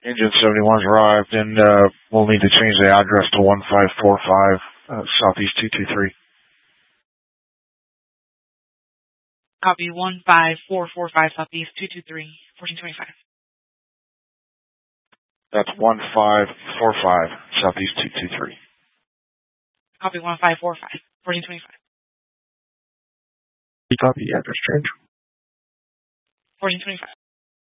Engine 71's arrived, and we'll need to change the address to 1545 Southeast 223. Copy 15445 Southeast 223, 1425. That's 1545 Southeast 223. Copy 1545, 1425. Copy, address change. 1425.